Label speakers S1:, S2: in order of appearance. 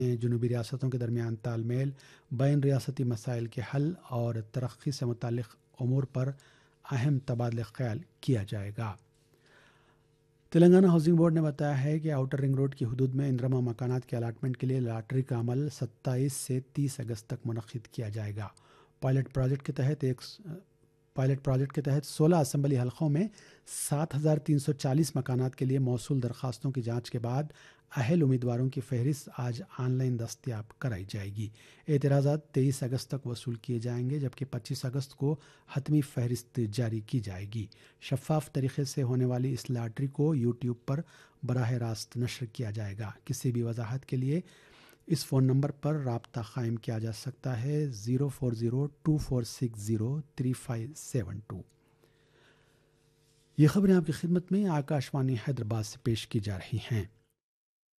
S1: जनूबी रियासतों के दरमियान तालमेल, बैन रियासती मसाइल के हल और तरक्की से मुतालिक उमूर पर अहम तबादला ख्याल किया जाएगा। तेलंगाना हाउसिंग बोर्ड ने बताया है कि आउटर रिंग रोड की हदूद में इंद्रमा मकानात के अलाटमेंट के लिए लॉटरी का अमल 27 से 30 अगस्त तक मुनक्किद किया जाएगा। पायलट प्रोजेक्ट के तहत 16 असम्बली हलकों में 7,340 मकानात के लिए मौसूल दरखास्तों की जांच के बाद अहल उम्मीदवारों की फहरिस्त आज ऑनलाइन दस्तयाब कराई जाएगी। एतराज़ात 23 अगस्त तक वसूल किए जाएंगे, जबकि 25 अगस्त को हतमी फहरिस्त जारी की जाएगी। शफाफ तरीके से होने वाली इस लॉटरी को यूट्यूब पर बराह रास्त नशर किया जाएगा। किसी भी वजाहत के लिए इस फ़ोन नंबर पर राब्ता कायम किया जा सकता है 04024603572। ये खबरें आपकी खिदमत में आकाशवाणी हैदराबाद से पेश की जा रही हैं।